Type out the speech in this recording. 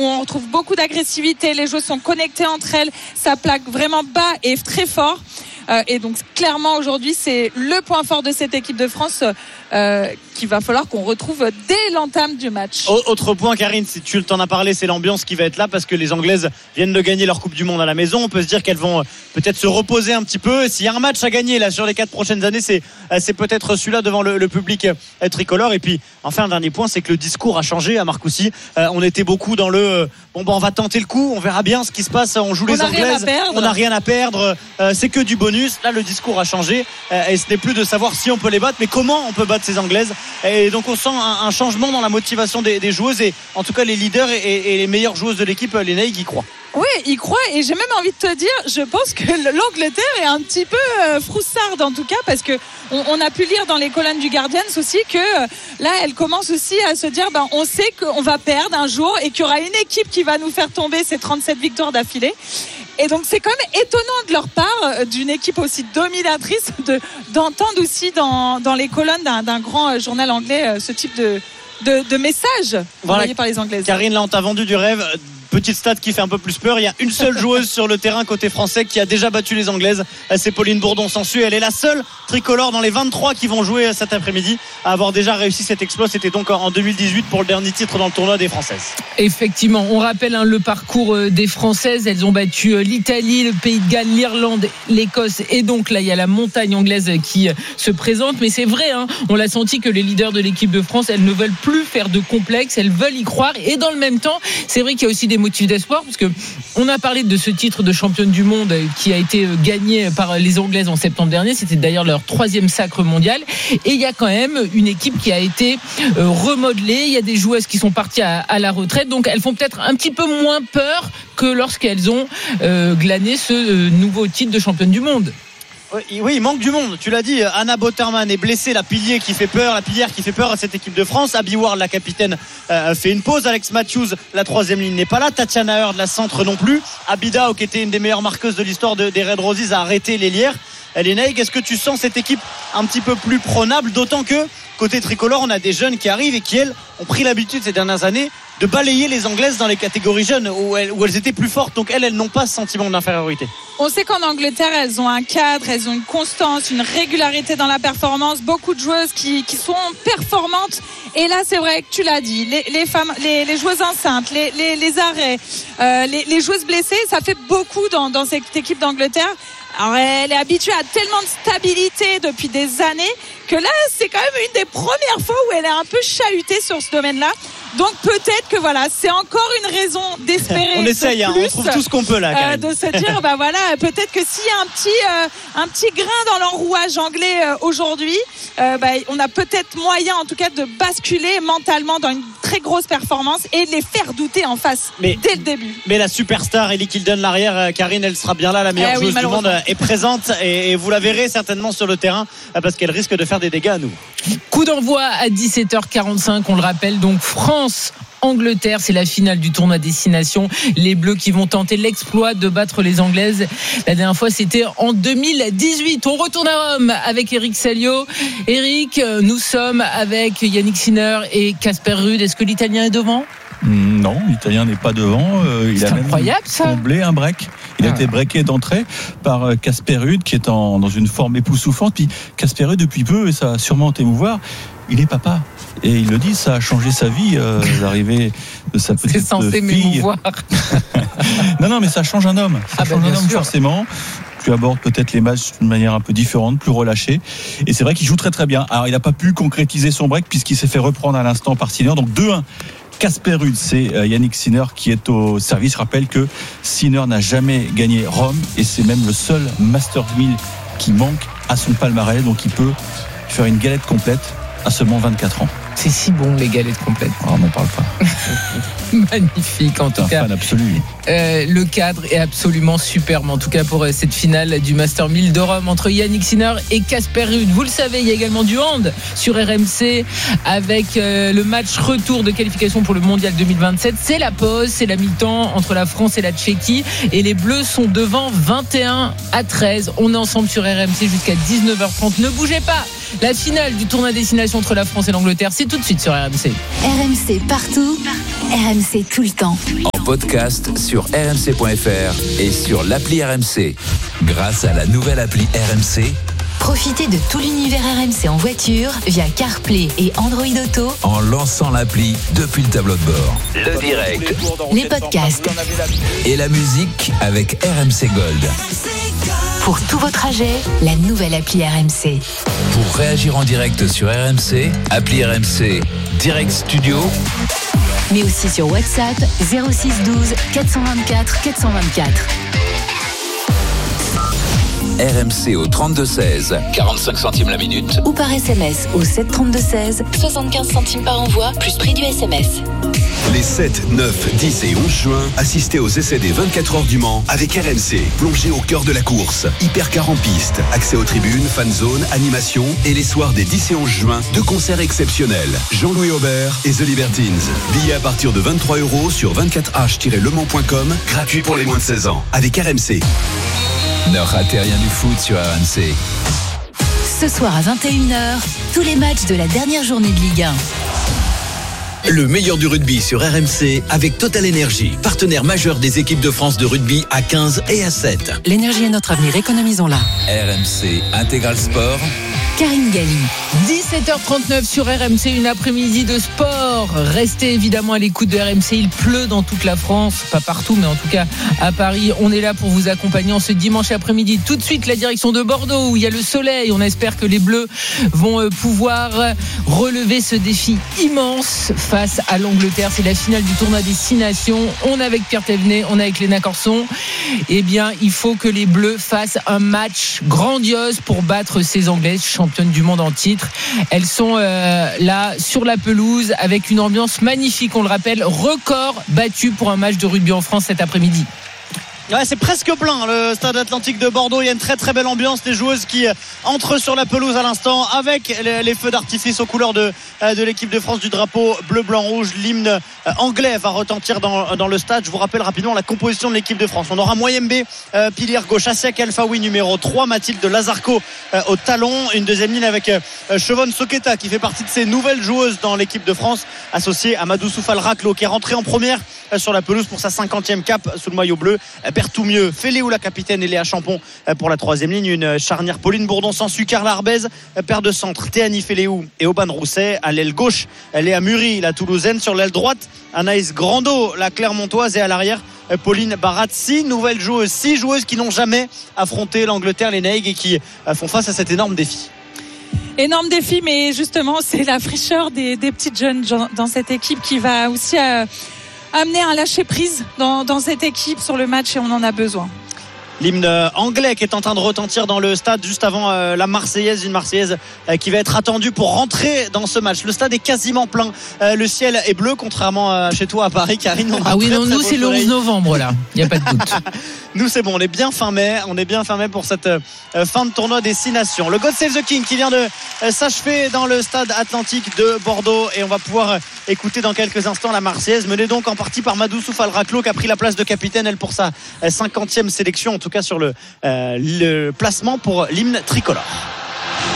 où on retrouve beaucoup d'agressivité. Les joueuses sont connectées entre elles. Ça plaque vraiment bas et très fort. Et donc clairement aujourd'hui c'est le point fort de cette équipe de France qu'il va falloir qu'on retrouve dès l'entame du match. Autre point, Karine, si tu t'en as parlé, c'est l'ambiance qui va être là parce que les Anglaises viennent de gagner leur Coupe du Monde à la maison. On peut se dire qu'elles vont peut-être se reposer un petit peu. S'il y a un match à gagner là sur les 4 prochaines années, c'est peut-être celui-là devant le public tricolore. Et puis enfin un dernier point, c'est que le discours a changé à Marcoussis. On était beaucoup dans le on va tenter le coup, on verra bien ce qui se passe, on joue les Anglaises, on n'a rien à perdre, c'est que du bonus. Là le discours a changé et ce n'est plus de savoir si on peut les battre mais comment on peut battre ces Anglaises. Et donc on sent un changement dans la motivation des joueuses et en tout cas les leaders et les meilleures joueuses de l'équipe, les Naïgs, y croient. Oui, il croit et j'ai même envie de te dire, je pense que l'Angleterre est un petit peu froussarde en tout cas parce que on a pu lire dans les colonnes du Guardian aussi que là elle commence aussi à se dire on sait qu'on va perdre un jour et qu'il y aura une équipe qui va nous faire tomber ces 37 victoires d'affilée. Et donc c'est quand même étonnant de leur part, d'une équipe aussi dominatrice, d'entendre aussi dans les colonnes d'un grand journal anglais ce type de message envoyé par les Anglaises. Karine, là on t'a vendu du rêve. Petite stat qui fait un peu plus peur, il y a une seule joueuse sur le terrain côté français qui a déjà battu les Anglaises, c'est Pauline Bourdon-Sansu. Elle est la seule tricolore dans les 23 qui vont jouer cet après-midi à avoir déjà réussi cet exploit. C'était donc en 2018 pour le dernier titre dans le tournoi des Françaises. Effectivement, on rappelle le parcours des Françaises. Elles ont battu l'Italie, le Pays de Galles, l'Irlande, l'Écosse et donc là il y a la montagne anglaise qui se présente. Mais c'est vrai, on l'a senti que les leaders de l'équipe de France, elles ne veulent plus faire de complexe, elles veulent y croire. Et dans le même temps, c'est vrai qu'il y a aussi des motifs d'espoir parce que on a parlé de ce titre de championne du monde qui a été gagné par les Anglaises en septembre dernier. C'était d'ailleurs leur 3e sacre mondial et il y a quand même une équipe qui a été remodelée. Il y a des joueuses qui sont parties à la retraite, donc elles font peut-être un petit peu moins peur que lorsqu'elles ont glané ce nouveau titre de championne du monde. Oui, il manque du monde. Tu l'as dit, Anna Botterman est blessée, la pilière qui fait peur à cette équipe de France. Abby Ward, la capitaine, fait une pause. Alex Matthews, la 3e ligne, n'est pas là. Tatiana Heard, la centre, non plus. Abida, qui était une des meilleures marqueuses de l'histoire des Red Roses, a arrêté l'ailière. Les Naïgs, est-ce que tu sens cette équipe un petit peu plus prenable, d'autant que côté tricolore on a des jeunes qui arrivent et qui elles ont pris l'habitude ces dernières années de balayer les Anglaises dans les catégories jeunes où elles étaient plus fortes, donc elles n'ont pas ce sentiment d'infériorité. On sait qu'en Angleterre elles ont un cadre, elles ont une constance, une régularité dans la performance, beaucoup de joueuses qui sont performantes et là c'est vrai que tu l'as dit, les femmes, les joueuses enceintes, les arrêts, les joueuses blessées, ça fait beaucoup dans cette équipe d'Angleterre. Alors elle est habituée à tellement de stabilité depuis des années que là c'est quand même une des premières fois où elle est un peu chahutée sur ce domaine-là. Donc peut-être que voilà, c'est encore une raison d'espérer. On essaye, on trouve tout ce qu'on peut là. De se dire voilà, peut-être que s'il y a un petit grain dans l'enrouage anglais aujourd'hui, on a peut-être moyen en tout cas de basculer mentalement dans une très grosse performance et de les faire douter en face dès le début. Mais la superstar Ellie Kilden, l'arrière, Karine, elle sera bien là, la meilleure joueuse du monde est présente et vous la verrez certainement sur le terrain parce qu'elle risque de faire des dégâts à nous. Coup d'envoi à 17h45, on le rappelle, donc France-Angleterre, c'est la finale du tournoi Destination. Les Bleus qui vont tenter l'exploit de battre les Anglaises. La dernière fois, c'était en 2018. On retourne à Rome avec Eric Salio. Eric, nous sommes avec Yannick Sinner et Casper Ruud. Est-ce que l'Italien est devant ? Non, l'Italien n'est pas devant. Il a même comblé un break. Il a été breaké d'entrée par Casper Ruud qui est dans une forme époustouflante. Puis Casper Ruud, depuis peu, et ça va sûrement t'émouvoir, il est papa. Et il le dit, ça a changé sa vie, l'arrivée de sa petite fille. C'est censé m'émouvoir. Non, mais ça change un homme. Ça change un homme forcément. Tu abordes peut-être les matchs d'une manière un peu différente, plus relâchée. Et c'est vrai qu'il joue très très bien. Alors il n'a pas pu concrétiser son break puisqu'il s'est fait reprendre à l'instant par Sinner. Donc 2-1. Casper Ruud, c'est Yannick Sinner qui est au service. Je rappelle que Sinner n'a jamais gagné Rome et c'est même le seul Masters 1000 qui manque à son palmarès. Donc il peut faire une galette complète à seulement 24 ans. C'est si bon les galettes complètes. On n'en parle pas. Magnifique en tout cas. Un fan absolu. Le cadre est absolument superbe en tout cas pour cette finale du Master 1000 de Rome entre Yannick Sinner et Casper Ruud. Vous le savez, il y a également du hand sur RMC avec le match retour de qualification pour le Mondial 2027. C'est la pause, c'est la mi-temps entre la France et la Tchéquie et les Bleus sont devant 21-13. On est ensemble sur RMC jusqu'à 19h30. Ne bougez pas. La finale du tournoi Destination entre la France et l'Angleterre, c'est tout de suite sur RMC. RMC partout, RMC tout le temps. En podcast sur rmc.fr et sur l'appli RMC. Grâce à la nouvelle appli RMC, Profitez de tout l'univers RMC en voiture via CarPlay et Android Auto en lançant l'appli depuis le tableau de bord. Le direct, les podcasts et la musique avec RMC Gold. Pour tous vos trajets, la nouvelle appli RMC. Pour réagir en direct sur RMC, appli RMC Direct Studio, mais aussi sur WhatsApp 06 12 424 424. RMC au 32-16, 45 centimes la minute. Ou par SMS au 732-16, 75 centimes par envoi, plus prix du SMS. Les 7, 9, 10 et 11 juin, assistez aux essais des 24 heures du Mans avec RMC. Plongez au cœur de la course. Hypercar en piste, accès aux tribunes, fan zone, animation et les soirs des 10 et 11 juin, deux concerts exceptionnels. Jean-Louis Aubert et The Libertines. Billets à partir de 23 € sur 24h-lemans.com, gratuit pour les moins de 16 ans. Avec RMC. Ne ratez rien du foot sur RMC. Ce soir à 21h, tous les matchs de la dernière journée de Ligue 1. Le meilleur du rugby sur RMC avec Total Energy, partenaire majeur des équipes de France de rugby à 15 et à 7. L'énergie est notre avenir, économisons-la. RMC Intégral Sport. Karine Galli. 17h39 sur RMC, une après-midi de sport. Restez évidemment à l'écoute de RMC. Il pleut dans toute la France, pas partout, mais en tout cas à Paris. On est là pour vous accompagner en ce dimanche après-midi. Tout de suite, la direction de Bordeaux où il y a le soleil. On espère que les Bleus vont pouvoir relever ce défi immense face à l'Angleterre. C'est la finale du tournoi des 6 nations. On est avec Pierre Thévenet, on est avec Léna Corson. Eh bien, il faut que les Bleus fassent un match grandiose pour battre ces Anglaises, championnes du monde en titre. Elles sont là sur la pelouse avec une ambiance magnifique, on le rappelle, record battu pour un match de rugby en France cet après-midi. Ouais, c'est presque plein le stade Atlantique de Bordeaux. Il y a une très très belle ambiance. Les joueuses qui entrent sur la pelouse à l'instant avec les feux d'artifice aux couleurs de l'équipe de France, du drapeau bleu, blanc, rouge. L'hymne anglais va retentir dans le stade. Je vous rappelle rapidement la composition de l'équipe de France. On aura Moyembe, pilière gauche, Asiak Alfaoui numéro 3, Mathilde Lazarco au talon. Une deuxième ligne avec Chevonne Soketa qui fait partie de ces nouvelles joueuses dans l'équipe de France, associée à Madou Soufal Raclo qui est rentré en première sur la pelouse pour sa 50e cape sous le maillot bleu. Tout mieux, Féléou la capitaine et Léa Champon pour la troisième ligne. Une charnière Pauline Bourdon Sansu, Carla Arbez, paire de centre Théanie Féléou et Aubin Rousset. À l'aile gauche, Léa Muri la Toulousaine. Sur l'aile droite, Anaïs Grando la Clermontoise. Et à l'arrière, Pauline Barat. 6 joueuses qui n'ont jamais affronté l'Angleterre, les Naïgs, et qui font face à cet énorme défi. Énorme défi, mais justement c'est la fraîcheur des petites jeunes dans cette équipe qui va aussi amener un lâcher-prise dans cette équipe sur le match, et on en a besoin. L'hymne anglais qui est en train de retentir dans le stade juste avant la Marseillaise, une Marseillaise qui va être attendue pour rentrer dans ce match. Le stade est quasiment plein, le ciel est bleu, contrairement à chez toi à Paris, Karine. Ah oui, non, nous c'est le 11 novembre là, il n'y a pas de doute. Nous c'est bon, on est bien fin mai pour cette fin de tournoi des 6 nations. Le God Save the King qui vient de s'achever dans le stade Atlantique de Bordeaux, et on va pouvoir écouter dans quelques instants la Marseillaise, menée donc en partie par Madou Soufal Raclo qui a pris la place de capitaine, elle, pour sa 50e sélection, en tout cas sur le placement pour l'hymne tricolore.